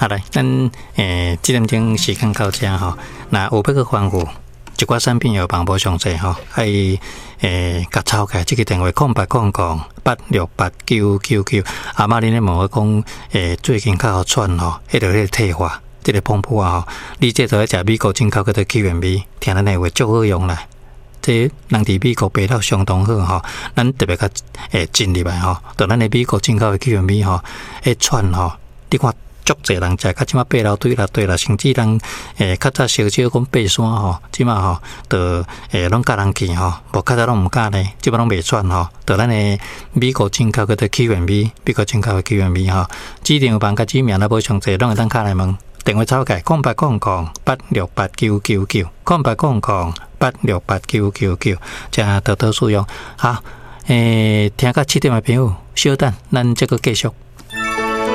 好来，咱这点钟时间到这吼，那有要去吩咐一寡产品有帮无详细吼，可以甲抄起这个电话0800868999。阿妈恁咧问我讲，最近较好喘吼，迄个迄个退化，这个pom布啊吼，你这都要食美国进口叫做 QMB， 听咱的话足好用啦。这人伫美国买到相当好吼，咱特别较进入来吼，到咱的美国进口的 QMB 吼，喘吼，你看。足侪人食，较即马爬楼堆啦，对啦，甚至人较早烧少讲爬山吼，即马吼，就拢甲人去吼，无较早拢毋敢咧，即马拢袂喘吼，就咱诶美国进口叫做 QMB， 美国进口诶 QMB 吼，指定房甲指名啦，无详细，拢会当敲来问，电话抄起0800868999，0800868999，正多多使用。好，听到7点诶朋友，稍等，咱这个继续。